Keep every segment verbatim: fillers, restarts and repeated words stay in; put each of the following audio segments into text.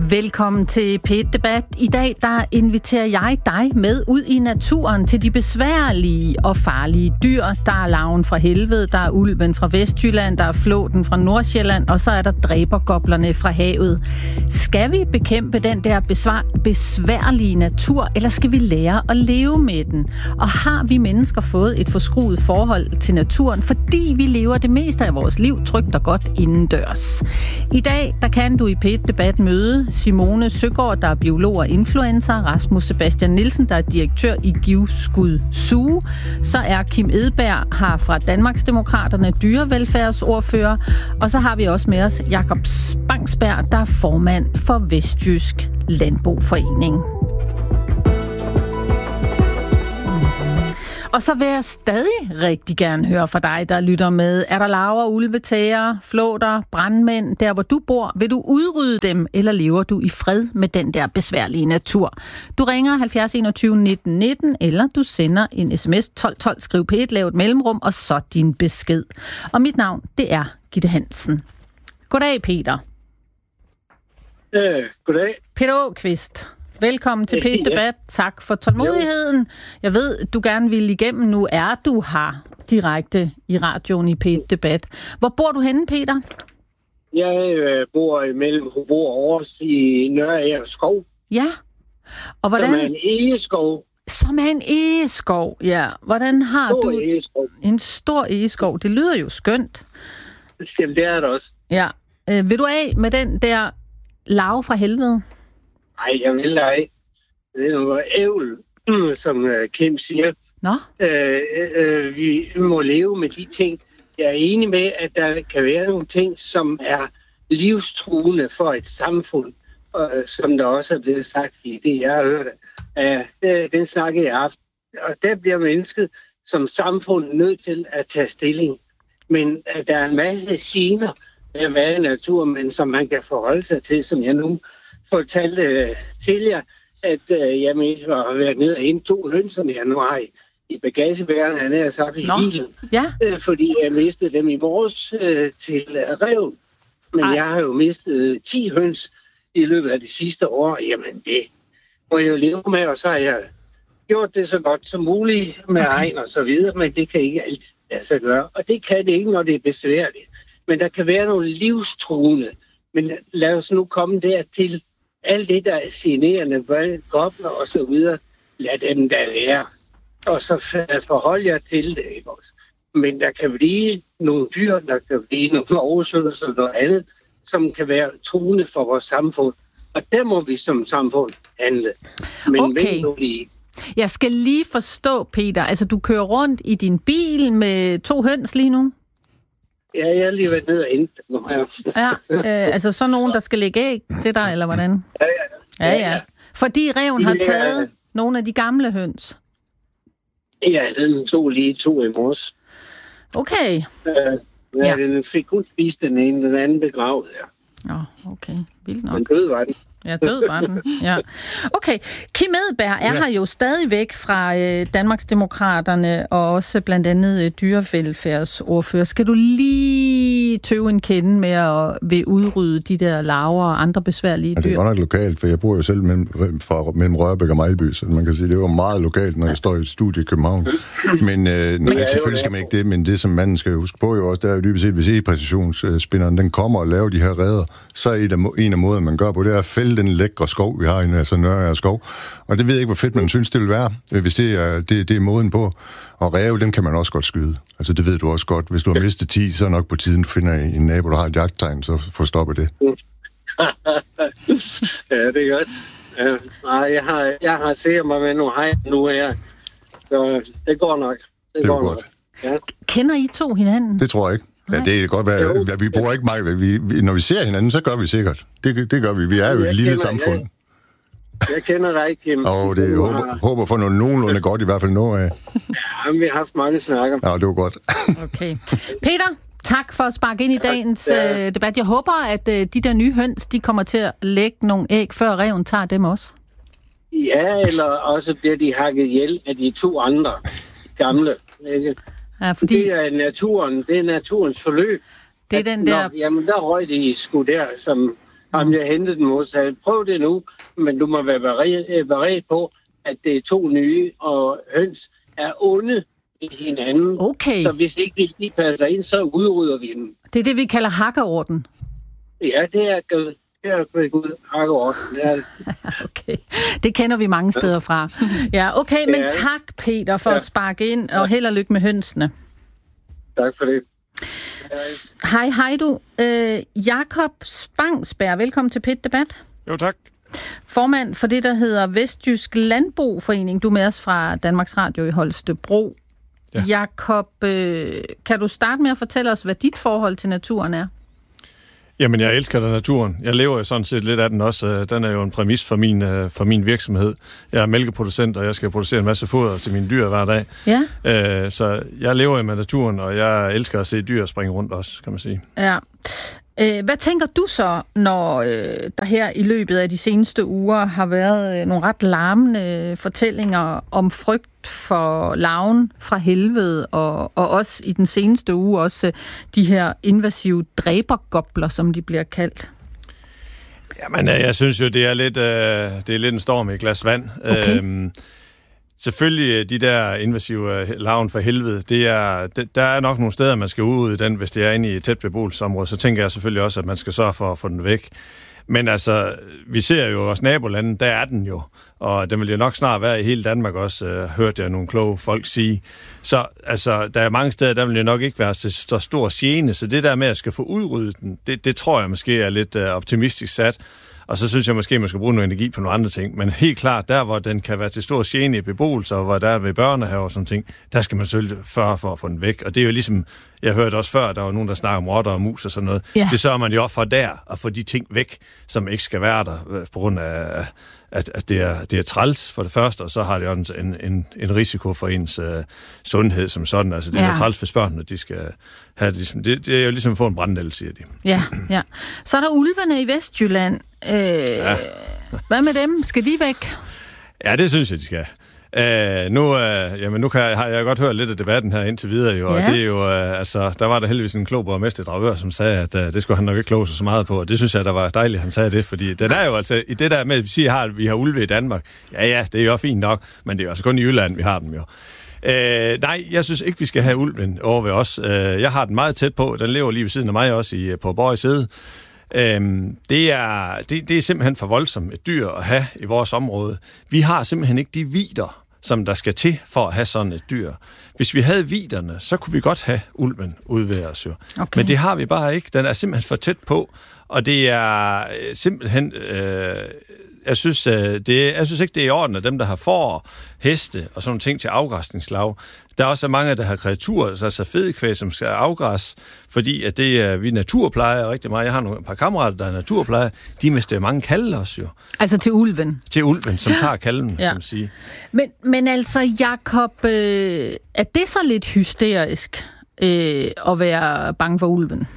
Velkommen til P et Debat. I dag der inviterer jeg dig med ud i naturen til de besværlige og farlige dyr. Der er larven fra helvede, der er ulven fra Vestjylland, der er flåten fra Nordsjælland, og så er der dræbergoblerne fra havet. Skal vi bekæmpe den der besvar- besværlige natur, eller skal vi lære at leve med den? Og har vi mennesker fået et forskruet forhold til naturen, fordi vi lever det meste af vores liv trygt og godt indendørs? I dag der kan du i P et Debat møde Simone Søgaard, der er biolog og influencer, Rasmus Sebastian Nielsen, der er direktør i Givskud Zoo, så er Kim Edberg her fra Danmarksdemokraterne, dyrevelfærdsordfører, og så har vi også med os Jakob Spangsberg, der er formand for Vestjysk Landboforening. Og så vil jeg stadig rigtig gerne høre fra dig, der lytter med. Er der larver, ulvetæger, flåter, brandmænd, der hvor du bor? Vil du udrydde dem, eller lever du i fred med den der besværlige natur? Du ringer halvfjerds enogtyve nitten nitten, eller du sender en sms tolv tolv, skriv P et, lav et mellemrum, og så din besked. Og mit navn, det er Gitte Hansen. Goddag, Peter. Øh, goddag. Peter Åkvist. Velkommen til P et Debat. Tak for tålmodigheden. Jeg ved, du gerne vil igennem. Nu er du her direkte i radioen i P et Debat. Hvor bor du henne, Peter? Jeg øh, bor mellem Hobro og Aarhus i Nørager Skov. Ja. Og hvordan... Som er en egeskov. Som er en egeskov, ja. Hvordan har stor du... egeskov. En stor egeskov. Det lyder jo skønt. Jamen, det er det også. Ja. Øh, vil du af med den der larve fra helvede? Nej, jeg vil ej. Det er noget ævl, som uh, Kim siger. Nå? Øh, øh, vi må leve med de ting. Jeg er enig med, at der kan være nogle ting, som er livstruende for et samfund, og, som der også er blevet sagt i det, jeg har hørt. Uh, den snakke jeg har haft. Og der bliver mennesket som samfund nødt til at tage stilling. Men uh, der er en masse gener ved at være i naturen, men som man kan forholde sig til, som jeg nu fortalte øh, til jer, at øh, jeg har været nede og hente to høns, som jeg nu har i, i bagagebærerne, han er sagt i bilen, ja. øh, fordi jeg mistede dem i morges øh, til øh, rev. Men Ej. jeg har jo mistet øh, ti høns i løbet af de sidste år. Jamen det må jeg jo leve med, og så har jeg gjort det så godt som muligt med okay. egen og så videre, men det kan ikke altid lade sig gøre. Og det kan det ikke, når det er besværligt. Men der kan være nogle livstruende. Men lad os nu komme dertil. Alt det, der er generende, gobler og så videre, lad dem der være. Og så forhold jer til det, ikke også? Men der kan blive nogle dyr, der kan blive nogle oversøgelser og noget andet, som kan være truende for vores samfund. Og der må vi som samfund handle. Men okay. nu lige. Jeg skal lige forstå, Peter. Altså, du kører rundt i din bil med to høns lige nu? Ja, jeg har lige været nede og hente dem. Ja, øh, altså sådan nogen, der skal lægge æg til dig, eller hvordan? Ja, ja. Ja, ja. ja. Fordi reven har taget ja. nogle af de gamle høns. Ja, den tog lige to i morges. Okay. Øh, ja, ja, den fik kun spist den ene, den anden begravet, ja. Nå, okay. Vildt nok. Men død var den. Ja, død var den. Ja. Okay. Kim Edberg er ja. her jo stadigvæk fra øh, Danmarksdemokraterne, og også blandt andet øh, dyrevelfærdsordfører. Skal du lige tøve en kende med at vil udrydde de der larver og andre besværlige dyr? Ja, det er godt nok lokalt, for jeg bor jo selv mellem, fra, mellem Rørbæk og Mejlby, så man kan sige, det er jo meget lokalt, når jeg står i et studie i København. Men øh, nej, selvfølgelig skal man ikke det, men det, som manden skal huske på jo også, der er jo dybest set, hvis e-præcisionsspinderen, den kommer og laver de her reder, så er en af måden, man gør på, det er at fælde den lækre skov, vi har i altså Nørager Skov. Og det ved jeg ikke, hvor fedt man synes, det vil være, hvis det er, det, det er måden på. Og ræve, dem kan man også godt skyde. Altså det ved du også godt. Hvis du har mistet ti, så er nok på tiden, du finder en nabo, der har et jagttegn, så får stoppet det. Ja, det er godt. Ja, nej, jeg har, jeg har set mig med nogle hej nu her, så det går nok. Det, det går godt. Nok. Ja. Kender I to hinanden? Det tror jeg ikke. Ja, det er godt være. Ja, vi bruger ikke meget. Vi, vi, når vi ser hinanden, så gør vi sikkert. Det, det gør vi. Vi er jo et lille kender, samfund. Jeg, jeg kender dig ikke, Kim. Og det håber, har... håber for noget nogenlunde godt, i hvert fald noget af. Ja, vi har haft mange snakker. Ja, det var godt. Okay. Peter, tak for at sparke ind i dagens ja. øh, debat. Jeg håber, at øh, de der nye høns, de kommer til at lægge nogle æg, før ræven tager dem også. Ja, eller også bliver de hakket ihjel af de to andre gamle. Ikke? Ja, fordi... Det er naturen, det er naturens forløb. Det er den der... Nå, jamen, der røg de sgu der, som Om jeg hentede den modsatte. Prøv det nu, men du må være beredt på, at det er to nye, og høns er onde i hinanden. Okay. Så hvis ikke de passer ind, så udrydder vi dem. Det er det, vi kalder hakkeorden. Ja, det er gået. Det er gået hakkeorden. Det okay. Det kender vi mange steder fra. Ja, okay, men tak, Peter, for ja. at sparke ind, og held og lykke med hønsene. Tak for det. Hej, hej du. Øh, Jakob Spangsberg, velkommen til P et Debat. Jo, tak. Formand for det, der hedder Vestjysk Landbrugforening. Du er med os fra Danmarks Radio i Holstebro. Ja. Jakob, øh, kan du starte med at fortælle os, hvad dit forhold til naturen er? Jamen, jeg elsker da naturen. Jeg lever jo sådan set lidt af den også. Den er jo en præmis for min, for min virksomhed. Jeg er mælkeproducent, og jeg skal producere en masse foder til mine dyr hver dag. Ja. Så jeg lever jo med naturen, og jeg elsker at se dyr springe rundt også, kan man sige. Ja. Hvad tænker du så, når der her i løbet af de seneste uger har været nogle ret larmende fortællinger om frygt for larven fra helvede, og, og også i den seneste uge også de her invasive dræbergobler, som de bliver kaldt? Jamen, jeg synes jo, det er lidt, det er lidt en storm i et glas vand. Okay. Øhm, Selvfølgelig, de der invasive larven for helvede, det er, det, der er nok nogle steder, man skal udrydde den, hvis det er inde i et tæt beboelsesområde. Så tænker jeg selvfølgelig også, at man skal sørge for at få den væk. Men altså, vi ser jo vores nabolande, der er den jo. Og den vil jo nok snart være i hele Danmark også, øh, hørte jeg nogle kloge folk sige. Så altså, der er mange steder, der vil jo nok ikke være så stor gene. Så det der med, at jeg skal få udryddet den, det, det tror jeg måske er lidt øh, optimistisk sat. Og så synes jeg måske, man skal bruge noget energi på nogle andre ting. Men helt klart, der hvor den kan være til stor gene i beboelser, og hvor der er ved børnehaver og sådan ting, der skal man selvfølgelig føre for at få den væk. Og det er jo ligesom, jeg hørte også før, der var nogen, der snakker om rotter og mus og sådan noget. Ja. Det sørger man jo for der, at få de ting væk, som ikke skal være der, på grund af, at, at det, er, det er træls for det første, og så har det også en, en, en risiko for ens uh, sundhed som sådan. Altså det er ja. træls, hvis børnene, de skal have det, ligesom, det, det er jo ligesom at få en brandnælde, siger de. Ja, ja. Så er der ulvene i Vestjylland. Øh, ja. Hvad med dem? Skal de væk? Ja, det synes jeg, de skal. Uh, nu, uh, jamen, nu kan jeg, har jeg godt hørt lidt af debatten her indtil videre, jo, ja. Og det er jo, uh, altså, der var der heldigvis en klog borgmester i Dragør, som sagde, at uh, det skulle han nok ikke kloge sig så meget på, og det synes jeg, der var dejligt, han sagde det, fordi den er jo altså, i det der med, at vi siger, at vi har ulve i Danmark, ja, ja, det er jo fint nok, men det er jo altså kun i Jylland, vi har dem jo. Uh, nej, jeg synes ikke, vi skal have ulven over ved os. Uh, jeg har den meget tæt på, den lever lige ved siden af mig også i, på Borg i Sæde. Øhm, det, er, det, det er simpelthen for voldsomt et dyr at have i vores område. Vi har simpelthen ikke de vidder, som der skal til for at have sådan et dyr. Hvis vi havde vidderne, så kunne vi godt have ulven ude ved os jo. Okay. Men det har vi bare ikke. Den er simpelthen for tæt på, og det er simpelthen... Øh, jeg, synes, øh, det, jeg synes ikke, det er i orden, at dem, der har får, heste og sådan ting til afgræsningslag. Der er også mange, der har kreaturer, altså fedekvæg, som skal afgræs, fordi at det er, vi naturplejer rigtig meget. Jeg har nogle, et par kammerater, der er naturplejer. De mister mange kalve også jo. Altså til ulven? Til ulven, som tager kalven, ja. Kan man sige. Men, men altså, Jakob, øh, er det så lidt hysterisk øh, at være bange for ulven?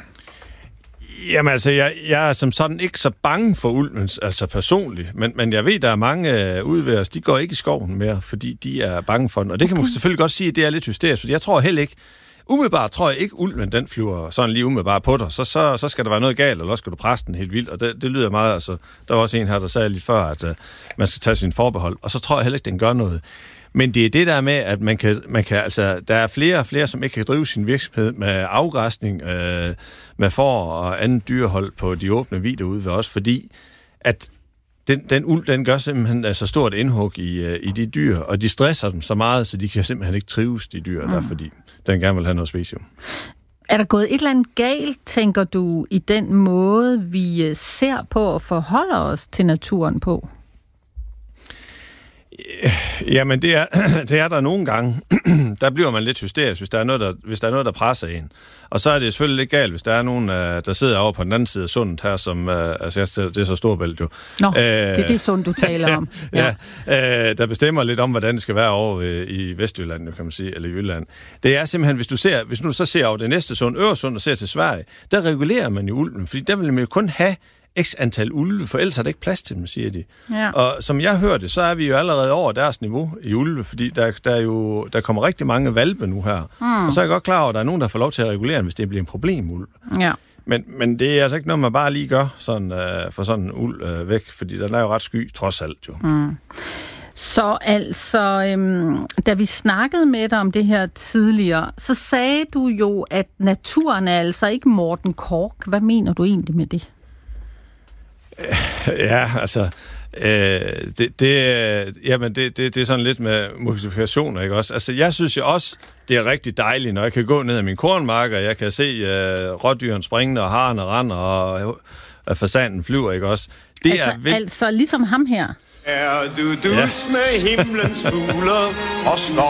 Jamen altså, jeg, jeg er som sådan ikke så bange for ulven, altså personligt, men, men jeg ved, der er mange øh, ude ved os, de går ikke i skoven mere, fordi de er bange for den, og det kan okay. man selvfølgelig godt sige, at det er lidt hysterisk, fordi jeg tror heller ikke, umiddelbart tror jeg ikke, ulven den flyver sådan lige umiddelbart på dig, så, så, så skal der være noget galt, eller også skal du presse den helt vildt, og det, det lyder meget, altså, der var også en her, der sagde lige før, at øh, man skal tage sin forbehold, og så tror jeg heller ikke, den gør noget. Men det er det der med, at man kan, man kan altså, der er flere og flere, som ikke kan drive sin virksomhed med afgræsning, øh, med får og anden dyrehold på de åbne vidder ude ved os, fordi at den, den ulv, den gør simpelthen så altså, stort indhug i, i de dyr, og de stresser dem så meget, så de kan simpelthen ikke trives, de dyr, mm. der, fordi den gerne vil have noget specium. Er der gået et eller andet galt, tænker du, i den måde, vi ser på og forholder os til naturen på? Jamen, det er, det er der nogle gange. Der bliver man lidt hysterisk, hvis der, er noget, der, hvis der er noget, der presser en. Og så er det selvfølgelig lidt galt, hvis der er nogen, der sidder over på den anden side af sundet her, som, altså det er så Storebælt jo. Nå, Æh, det er det sund, du taler om. Ja, ja øh, der bestemmer lidt om, hvordan det skal være over i Vestjylland, kan man sige, eller i Jylland. Det er simpelthen, hvis du ser, hvis du så ser over det næste sund, Øresund, og ser til Sverige, der regulerer man jo ulven, fordi der vil man jo kun have x antal ulve, for ellers er der ikke plads til dem, siger de. Ja. Og som jeg hørte, så er vi jo allerede over deres niveau i ulve, fordi der, der, er jo, der kommer rigtig mange hvalpe nu her. Mm. Og så er jeg godt klar over, at der er nogen, der får lov til at regulere den, hvis det bliver en problemulv. Ja. Men, men det er altså ikke noget, man bare lige gør sådan, øh, for sådan en uld øh, væk, fordi den er jo ret sky, trods alt jo. Mm. Så altså, øhm, da vi snakkede med dig om det her tidligere, så sagde du jo, at naturen er altså ikke Morten Korch. Hvad mener du egentlig med det? Ja, altså... Øh, det, det, jamen det, det, det er sådan lidt med modifikationer, ikke også? Altså, jeg synes jo også, det er rigtig dejligt, når jeg kan gå ned ad min kornmark, og jeg kan se øh, rådyren springende, og harerne render, og øh, fasanen flyver, ikke også? Det altså, er vildt. Altså ligesom ham her. Er du dus ja. med himlens fugler, og